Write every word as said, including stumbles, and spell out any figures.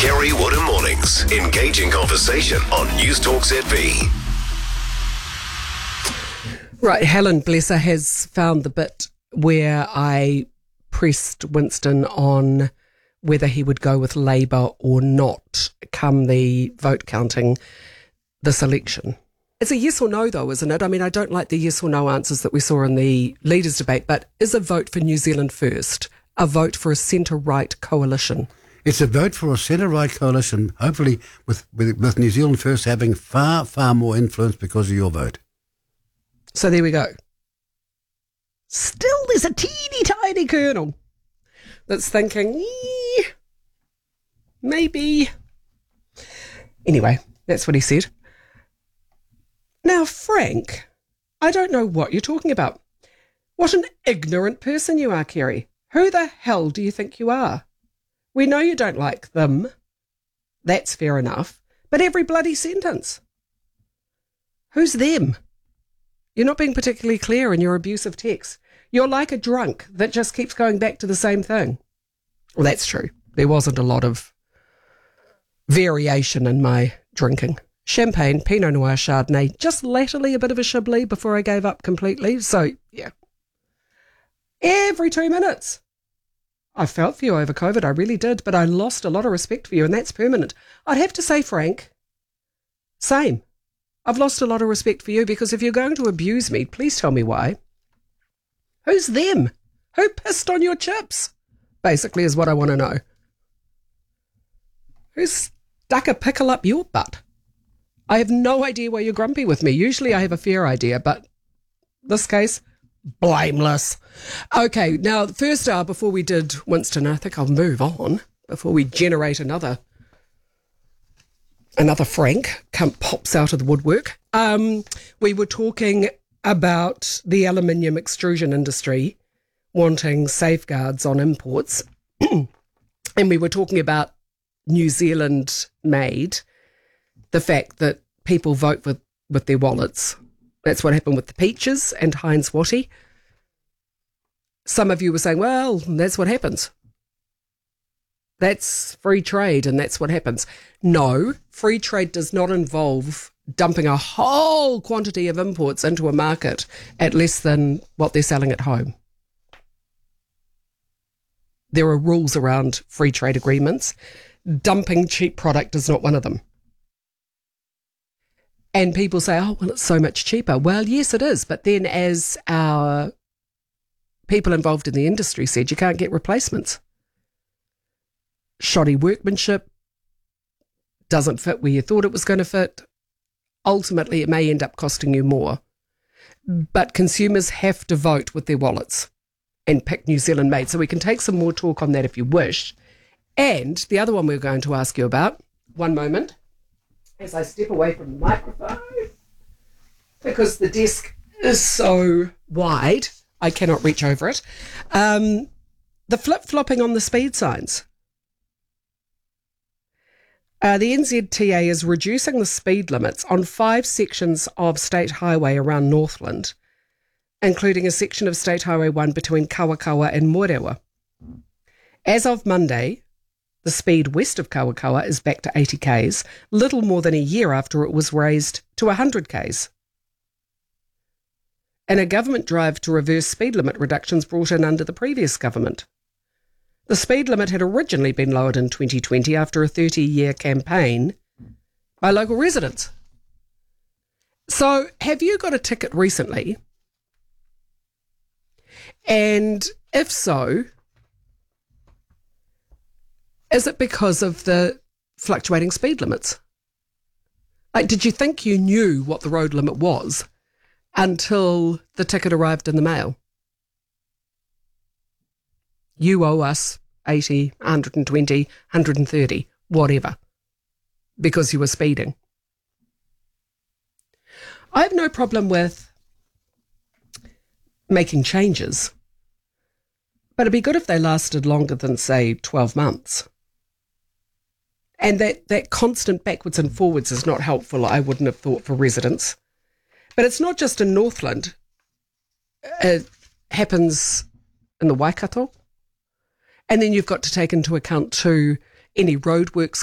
Kerry Wood Mornings. Engaging conversation on News Talk Z B. Right, Helen, bless her, has found the bit where I pressed Winston on whether he would go with Labour or not come the vote counting this election. It's a yes or no, though, isn't it? I mean, I don't like the yes or no answers that we saw in the leaders' debate, but is a vote for New Zealand First a vote for a centre-right coalition? It's a vote for a centre-right coalition, hopefully with, with, with New Zealand First having far, far more influence because of your vote. So there we go. Still, there's a teeny tiny kernel that's thinking, eh, maybe. Anyway, that's what he said. Now, Frank, I don't know what you're talking about. What an ignorant person you are, Kerry. Who the hell do you think you are? We know you don't like them. That's fair enough. But every bloody sentence. Who's them? You're not being particularly clear in your abusive text. You're like a drunk that just keeps going back to the same thing. Well, that's true. There wasn't a lot of variation in my drinking. Champagne, Pinot Noir, Chardonnay, just latterly a bit of a Chablis before I gave up completely. So, yeah. Every two minutes. I felt for you over COVID, I really did, but I lost a lot of respect for you, and that's permanent. I'd have to say, Frank, same. I've lost a lot of respect for you because if you're going to abuse me, please tell me why. Who's them? Who pissed on your chips? Basically is what I want to know. Who stuck a pickle up your butt? I have no idea why you're grumpy with me. Usually I have a fair idea, but this case, blameless. Okay, now, the first hour before we did Winston, I think I'll move on before we generate another another Frank come, pops out of the woodwork. Um, we were talking about the aluminium extrusion industry wanting safeguards on imports. And we were talking about New Zealand made, the fact that people vote with, with their wallets. That's what happened with the peaches and Heinz Watty. Some of you were saying, well, that's what happens. That's free trade and that's what happens. No, free trade does not involve dumping a whole quantity of imports into a market at less than what they're selling at home. There are rules around free trade agreements. Dumping cheap product is not one of them. And people say, oh, well, it's so much cheaper. Well, yes, it is. But then as our people involved in the industry said, you can't get replacements. Shoddy workmanship doesn't fit where you thought it was going to fit. Ultimately, it may end up costing you more. But consumers have to vote with their wallets and pick New Zealand made. So we can take some more talk on that if you wish. And the other one we're going to ask you about, one moment, as I step away from the microphone, because the desk is so wide, I cannot reach over it. Um, the flip-flopping on the speed signs. Uh, the N Z T A is reducing the speed limits on five sections of State Highway around Northland, including a section of State Highway one between Kawakawa and Moerewa. As of Monday, the speed west of Kawakawa is back to eighty kays, little more than a year after it was raised to one hundred kays. And a government drive to reverse speed limit reductions brought in under the previous government. The speed limit had originally been lowered in twenty twenty after a thirty-year campaign by local residents. So, have you got a ticket recently? And if so, is it because of the fluctuating speed limits? Like, did you think you knew what the road limit was until the ticket arrived in the mail? You owe us eighty, one hundred twenty, one hundred thirty, whatever, because you were speeding. I have no problem with making changes, but it'd be good if they lasted longer than, say, twelve months. And that, that constant backwards and forwards is not helpful, I wouldn't have thought, for residents. But it's not just in Northland. It happens in the Waikato. And then you've got to take into account, too, any roadworks